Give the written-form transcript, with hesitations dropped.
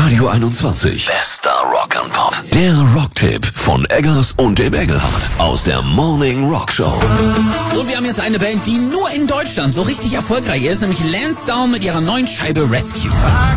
Radio 21. Bester Rock and Pop. Der Rocktipp von Eggers und dem Engelhardt aus der Morning Rock Show. Und wir haben jetzt eine Band, die nur in Deutschland so richtig erfolgreich ist, nämlich Lansdowne mit ihrer neuen Scheibe Rescue.